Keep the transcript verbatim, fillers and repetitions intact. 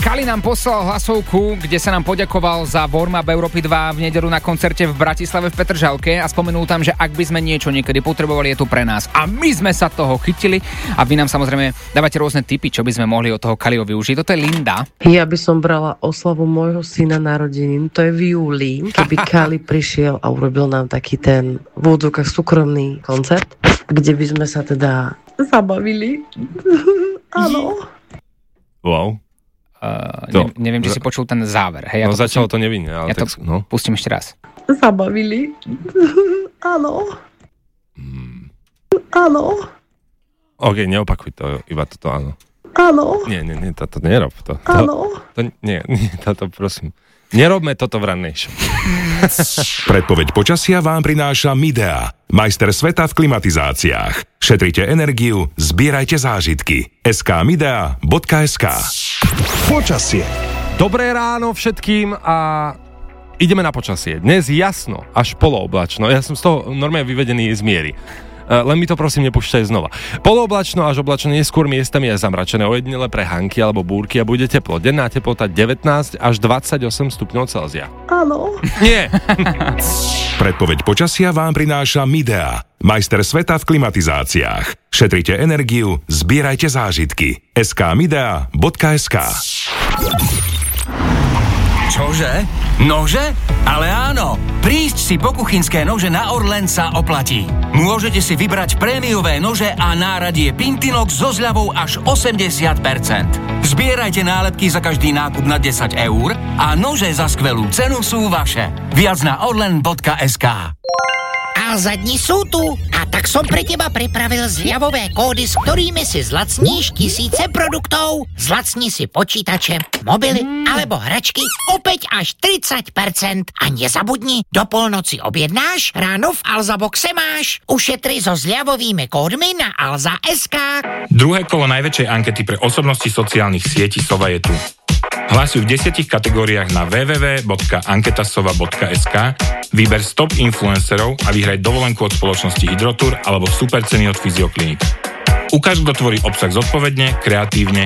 Kali nám poslal hlasovku, kde sa nám poďakoval za warm-up Európy dva v nedeľu na koncerte v Bratislave v Petržalke a spomenul tam, že ak by sme niečo niekedy potrebovali, je to pre nás. A my sme sa toho chytili a vy nám samozrejme dávate rôzne tipy, čo by sme mohli od toho Kaliho využiť. Toto je Linda. Ja by som brala oslavu môjho syna narodenín, to je v júli, keby Kali prišiel a urobil nám taký ten v úvodzovkách súkromný koncert, kde by sme sa teda zabavili. Áno. Wow. Uh, ne, neviem, či si počul ten záver. Hej, ja no to začalo pustím, to nevinne, ale ja tak... to No. pustím ešte raz. Zabavili. Áno. Hmm. Áno. OK, neopakuj to, iba toto áno. Áno. Nie, nie, nie, toto nerob. To, to, Áno. To, nie, nie, toto prosím. Nerobme toto v rannej show. Predpoveď počasia vám prináša Midea, majster sveta v klimatizáciách. Šetrite energiu, zbierajte zážitky. es ká midea bodka es ká. Počasie. Dobré ráno všetkým a ideme na počasie. Dnes jasno, až polooblačno. Ja som z toho normálne vyvedený z miery. Len mi to prosím nepúšťaj znova. Polooblačno až oblačno, neskôr miestami je zamračené, ojedinele prehánky alebo búrky a bude teplo. Denná teplota devätnásť až dvadsaťosem stupňov Celzia. Áno. Nie. Predpoveď počasia vám prináša Midea, majster sveta v klimatizáciách. Šetrite energiu, zbierajte zážitky. es ká midea bodka es ká. Čože? Nože? Ale áno, prísť si po kuchynské nože na Orlen sa oplatí. Môžete si vybrať prémiové nože a náradie Pintinox so zľavou až osemdesiat percent. Zbierajte nálepky za každý nákup na desať eur a nože za skvelú cenu sú vaše. Viac na orlen bodka es ká. Alza dni sú tu a tak som pre teba pripravil zľavové kódy, s ktorými si zlacníš tisíce produktov. Zlacni si počítače, mobily alebo hračky opäť až tridsať percent. A nezabudni, do polnoci objednáš, ráno v Alza boxe máš. Ušetri so zľavovými kódmi na alza bodka es ká. Druhé kolo najväčšej ankety pre osobnosti sociálnych sietí Sova je tu. Hlasuj v desiatich kategóriách na w w w bodka anketasova bodka es ká, vyber stop influencerov a vyhraj dovolenku od spoločnosti Hydrotour alebo superceny od Fyzioklinik. Ukáž, kto tvorí obsah zodpovedne, kreatívne